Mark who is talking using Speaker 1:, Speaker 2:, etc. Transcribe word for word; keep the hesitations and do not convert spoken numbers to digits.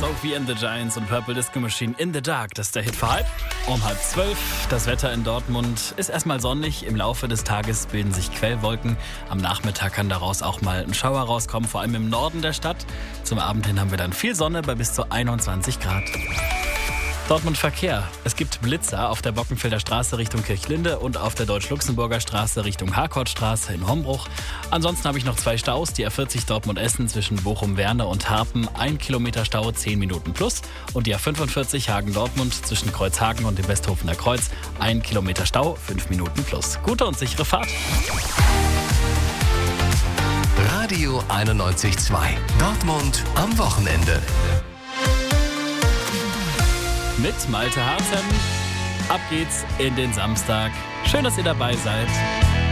Speaker 1: Sophie and the Giants und Purple Disco Machine in the Dark. Das ist der Hit für halb. Um halb zwölf. Das Wetter in Dortmund ist erstmal sonnig. Im Laufe des Tages bilden sich Quellwolken. Am Nachmittag kann daraus auch mal ein Schauer rauskommen, vor allem im Norden der Stadt. Zum Abend hin haben wir dann viel Sonne bei bis zu einundzwanzig Grad. Dortmund Verkehr. Es gibt Blitzer auf der Bockenfelder Straße Richtung Kirchlinde und auf der Deutsch-Luxemburger Straße Richtung Harkortstraße in Hombruch. Ansonsten habe ich noch zwei Staus. Die A vierzig Dortmund-Essen zwischen Bochum-Werne und Harpen. Ein Kilometer Stau, zehn Minuten plus. Und die A fünfundvierzig Hagen-Dortmund zwischen Kreuzhagen und dem Westhofener Kreuz. Ein Kilometer Stau, fünf Minuten plus. Gute und sichere Fahrt.
Speaker 2: Radio einundneunzig Komma zwei. Dortmund am Wochenende.
Speaker 1: Mit Malte Harten. Ab geht's in den Samstag. Schön, dass ihr dabei seid.